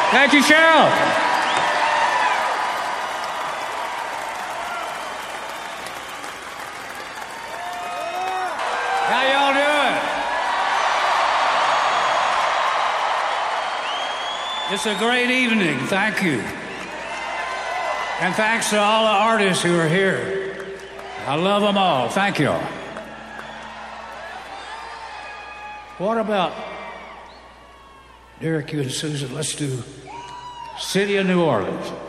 Thank you, Cheryl. How y'all doing? It's a great evening. Thank you. And thanks to all the artists who are here. I love them all. Thank you all. What about Derek, you and Susan? Let's do City of New Orleans.